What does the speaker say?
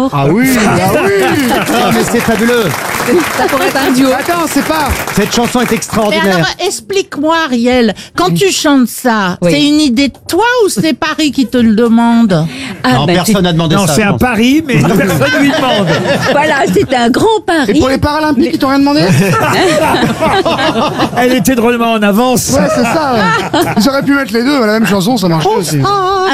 l'amour. Ah oui, Non, mais c'est fabuleux. Ça pourrait être un duo. Attends, c'est pas... Cette chanson est Mais extraordinaire. alors, explique-moi, Ariel, quand tu chantes ça, Oui. c'est une idée de toi ou c'est Paris qui te le demande? Non, personne n'a demandé Non, ça. c'est je un pense. pari, mais personne lui demande. Voilà, c'est un grand Et pari. pour les Paralympiques, ils t'ont rien demandé? Elle était drôlement en avance. Ouais, c'est ça. Ouais. Ils auraient pu mettre les deux, la même chanson, ça marche aussi.